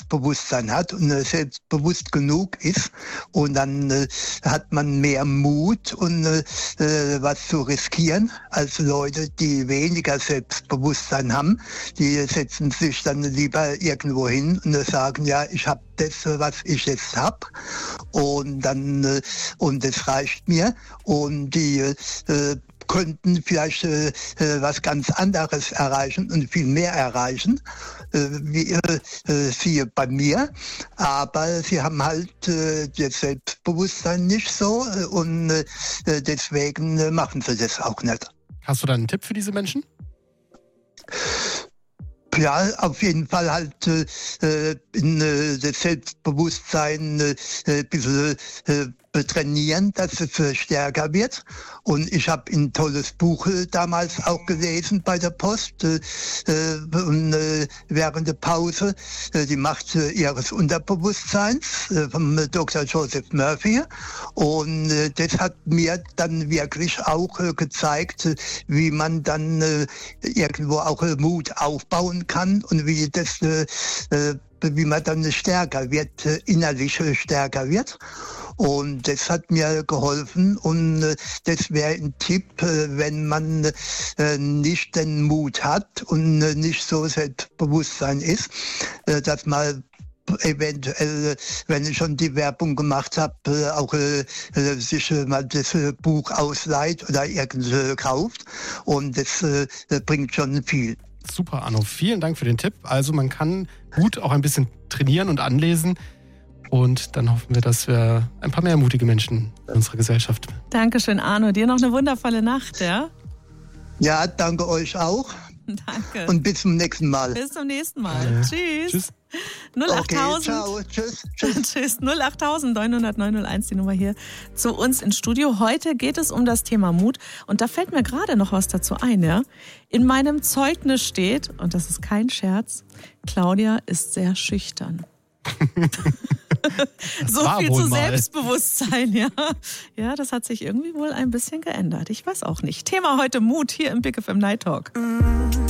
Selbstbewusstsein hat und selbstbewusst genug ist. Und dann hat man mehr Mut und was zu riskieren als Leute, die weniger Selbstbewusstsein haben. Die setzen sich dann lieber irgendwo hin und sagen, ja, ich habe das, was ich jetzt habe, und dann und das reicht mir, und die könnten vielleicht was ganz anderes erreichen und viel mehr erreichen, wie siehe bei mir, aber sie haben halt das Selbstbewusstsein nicht so, und deswegen machen sie das auch nicht. Hast du da einen Tipp für diese Menschen? Ja, auf jeden Fall halt das Selbstbewusstsein ein bisschen trainieren, dass es stärker wird. Und ich habe ein tolles Buch damals auch gelesen bei der Post während der Pause, die Macht ihres Unterbewusstseins vom Dr. Joseph Murphy. Und das hat mir dann wirklich auch gezeigt, wie man dann irgendwo auch Mut aufbauen kann und wie man dann stärker wird, innerlich stärker wird. Und das hat mir geholfen, und das wäre ein Tipp, wenn man nicht den Mut hat und nicht so Selbstbewusstsein ist, dass man eventuell, wenn ich schon die Werbung gemacht habe, auch sich mal das Buch ausleiht oder irgendwie kauft, und das bringt schon viel. Super, Arno. Vielen Dank für den Tipp. Also man kann gut auch ein bisschen trainieren und anlesen. Und dann hoffen wir, dass wir ein paar mehr mutige Menschen in unserer Gesellschaft. Dankeschön, Arno. Dir noch eine wundervolle Nacht, ja? Ja, danke euch auch. Danke. Und bis zum nächsten Mal. Bis zum nächsten Mal. Tschüss. Tschüss. 08000. Okay, ciao. Tschüss. Tschüss. 08000 900 901, die Nummer hier zu uns ins Studio. Heute geht es um das Thema Mut. Und da fällt mir gerade noch was dazu ein, ja? In meinem Zeugnis steht, und das ist kein Scherz, Claudia ist sehr schüchtern. So viel zu Selbstbewusstsein, ja. Ja, das hat sich irgendwie wohl ein bisschen geändert. Ich weiß auch nicht. Thema heute Mut hier im Big FM Night Talk.